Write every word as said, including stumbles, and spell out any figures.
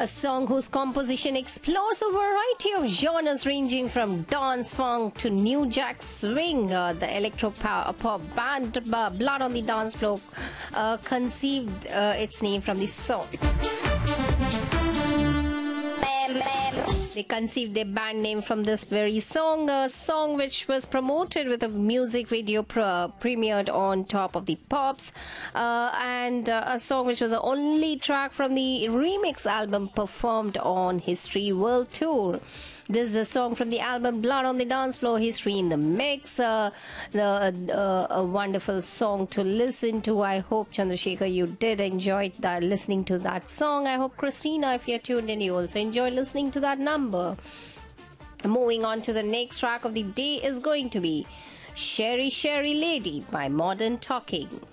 A song whose composition explores a variety of genres ranging from dance funk to new jack swing. Uh, the electro pop band uh, Blood on the Dance Floor uh, conceived uh, its name from the song. They conceived their band name from this very song, a song which was promoted with a music video pre- premiered on Top of the Pops, uh, and uh, a song which was the only track from the remix album performed on History World Tour. This is a song from the album Blood on the Dance Floor, History in the Mix. Uh, the uh, a wonderful song to listen to. I hope, Chandrasekhar, you did enjoy that, listening to that song. I hope, Christina, if you're tuned in, you also enjoy listening to that number. Moving on to the next track of the day is going to be Sherry Sherry Lady by Modern Talking.